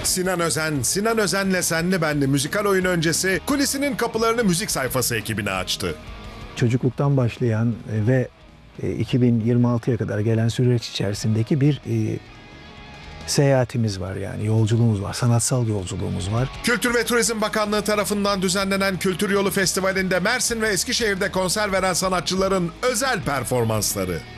Sinan Özen'le Senli Benli müzikal oyun öncesi kulisinin kapılarını müzik sayfası ekibine açtı. Çocukluktan başlayan ve 2026'ya kadar gelen süreç içerisindeki bir seyahatimiz var, yani yolculuğumuz var, sanatsal yolculuğumuz var. Kültür ve Turizm Bakanlığı tarafından düzenlenen Kültür Yolu Festivali'nde Mersin ve Eskişehir'de konser veren sanatçıların özel performansları.